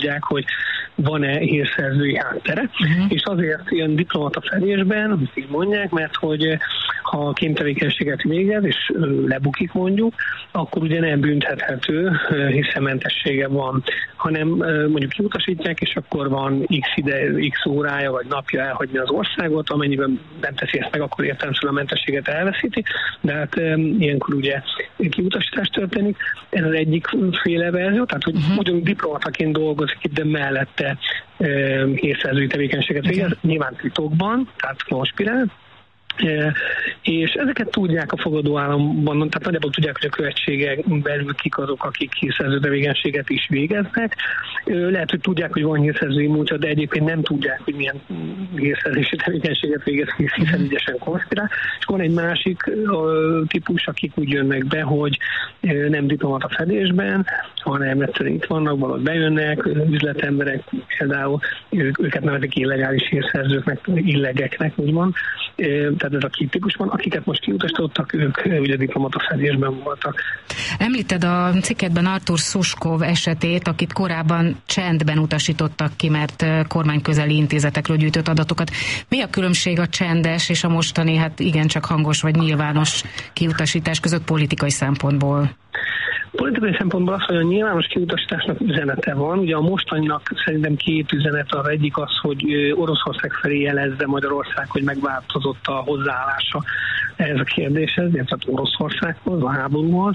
tudják, hogy van-e hírszerzői háttere, és azért ilyen diplomata fedésben, amit így mondják, mert hogy ha kémtevékenységet végez, és lebukik mondjuk, akkor ugye nem büntethető, hiszen mentessége van, hanem mondjuk kiutasítják, és akkor van x órája vagy napja elhagyni az országot, amennyiben nem teszi ezt meg, akkor értelemszerűen a mentességet elveszíti, de hát ilyenkor ugye kiutasítás történik. Ez az egyik féle verzió, tehát hogy ugyanúgy diplomataként dolgozik itt, de mellette hírszerzői tevékenységet végez, nyilván titokban, tehát konspirál, és ezeket tudják a fogadó államban, tehát nagyjából tudják, hogy a követségen belül kik azok, akik hírszerző tevékenységet is végeznek. Lehet, hogy tudják, hogy van hírszerzői múltja, de egyébként nem tudják, hogy milyen hírszerzési tevékenységet végez, hiszen ügyesen konspirál. És van egy másik típus, akik úgy jönnek be, hogy nem diplomata fedésben, hanem egyszerűen itt vannak, valahogy bejönnek, üzletemberek például, őket nevezik illegális hírszerzőknek, illegeknek, úgymond. Tehát ez a két típus van, akiket most kiutasítottak, ők ugye diplomata fedésben voltak. Említed a cikkedben Artur Szuskov esetét, akit korábban csendben utasítottak ki, mert kormányközeli intézetekről gyűjtött adatokat. Mi a különbség a csendes és a mostani, hát igencsak hangos vagy nyilvános kiutasítás között politikai szempontból? Politikai szempontból az, hogy a nyilvános kiutasításnak üzenete van. Ugye a mostaninak szerintem két üzenet, az egyik az, hogy Oroszország felé jelezze Magyarország, hogy megváltozott a hozzáállása ehhez a kérdéshez, illetve Oroszországhoz, a háborúhoz,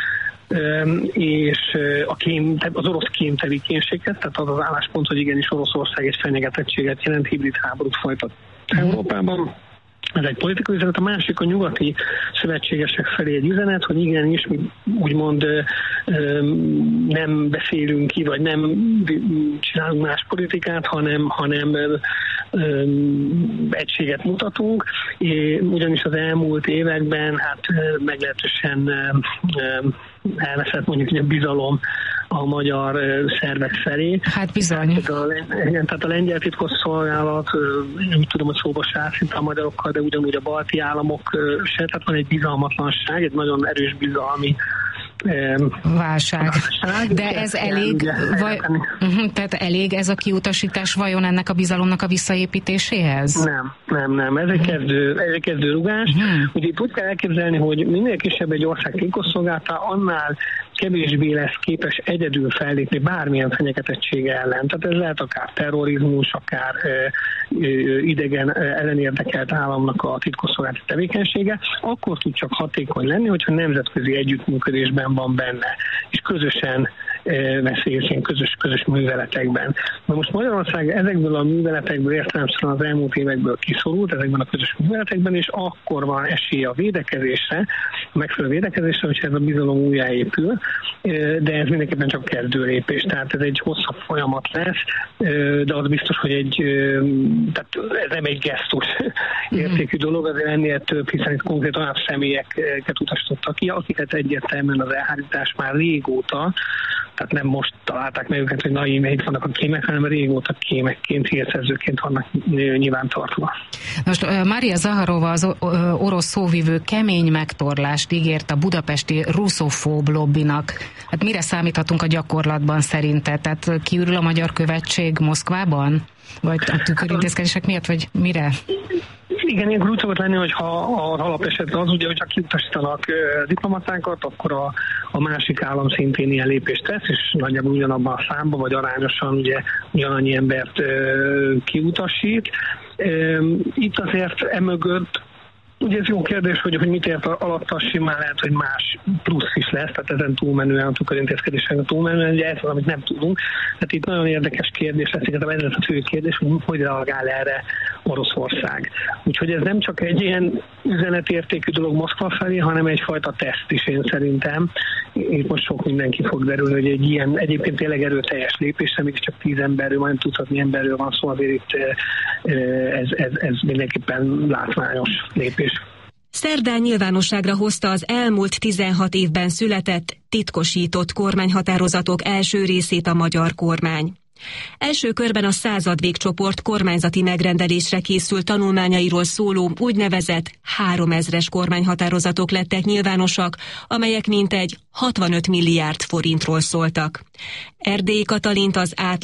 és az orosz kémtevékenységet, tehát az az álláspont, hogy igenis Oroszország egy fenyegetettséget jelent, hibrid háborút folytat Európában. Ez egy politikai üzenet, a másik a nyugati szövetségesek felé egy üzenet, hogy igenis mi úgymond nem beszélünk ki, vagy nem csinálunk más politikát, hanem egységet mutatunk, ugyanis az elmúlt években hát meglehetősen elveszett mondjuk a bizalom a magyar szervek felé. Hát bizony. Tehát a lengyel titkosszolgálat, úgy tudom, hogy szóba se áll szinte a magyarokkal, de ugyanúgy a balti államok se, tehát van egy bizalmatlanság, egy nagyon erős bizalmi válság. De ez elég, tehát elég ez a kiutasítás vajon ennek a bizalomnak a visszaépítéséhez? Nem. Ez egy kezdő rugás. Ugye itt úgy kell elképzelni, hogy minél kisebb egy ország titkosszolgálata, annál kevésbé lesz képes egyedül fellépni bármilyen fenyegetettsége ellen. Tehát ez lehet akár terrorizmus, akár idegen ellenérdekelt államnak a titkosszolgálati tevékenysége, akkor tud csak hatékony lenni, hogyha nemzetközi együttműködésben van benne, és közösen vesz részt közös műveletekben. Na most Magyarország ezekből a műveletekből értelemszerűen az elmúlt évekből kiszorult, ezekben a közös műveletekben, és akkor van esély a védekezésre, a megfelelő védekezésre, hogyha ez a bizalom újjáépül, de ez mindenképpen csak kezdő lépés, tehát ez egy hosszabb folyamat lesz, de az biztos, hogy tehát ez nem egy gesztus értékű dolog, azért ennél több, hiszen itt konkrétan olyan személyeket utasítottak ki, akiket egyértelműen az elhárítás már régóta, tehát nem most találták meg őket, hogy na íme itt vannak a kémek, hanem régóta kémekként, hírszerzőként vannak nyilvántartva. Most Mária Zaharova, az orosz szóvivő kemény megtorlást ígért a budapesti russzofób lobbinak. Hát mire számíthatunk a gyakorlatban szerinted? Tehát kiürül a magyar követség Moszkvában? Vagy a tükörintézkedések miatt, vagy mire? Igen, ilyenkor úgy szokott lenni, hogy ha az alapesetben az ugye, hogyha kiutasítanak diplomatákat, akkor a másik állam szintén ilyen lépést tesz, és nagyjából ugyanabban a számban, vagy arányosan ugye ugyanannyi embert kiutasít. Itt azért emögött ugye ez jó kérdés, hogy mit ért alatta, simán lehet, hogy más plusz is lesz, tehát ezen túlmenően, a tükörintézkedésen túlmenően, ugye ez az, amit nem tudunk. Tehát itt nagyon érdekes kérdés lesz, ez a fő kérdés, hogy reagál erre Oroszország. Úgyhogy ez nem csak egy ilyen üzenetértékű dolog Moszkva felé, hanem egyfajta teszt is, én szerintem. Itt most sok mindenki fog derülni, hogy egy ilyen egyébként tényleg erőteljes lépésre, mégis csak 10 emberről, majd tudhatni emberről van szó, azért itt ez mindenképpen látványos lépés. Szerdán nyilvánosságra hozta az elmúlt 16 évben született, titkosított kormányhatározatok első részét a magyar kormány. Első körben a Századvég-csoport kormányzati megrendelésre készült tanulmányairól szóló úgynevezett 3000-es kormányhatározatok lettek nyilvánosak, amelyek mintegy 65 milliárd forintról szóltak. Erdélyi Katalint az